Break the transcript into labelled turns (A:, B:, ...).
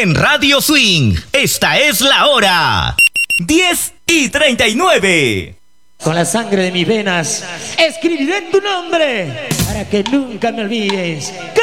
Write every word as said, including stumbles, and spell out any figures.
A: En Radio Swing, esta es la hora.
B: diez y treinta y nueve.
C: Con la sangre de mis venas escribiré tu nombre para que nunca me olvides.